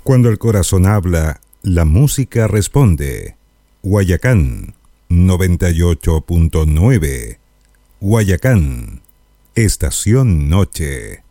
Cuando el corazón habla, la música responde. Guayacán 98.9. Guayacán, Estación Noche.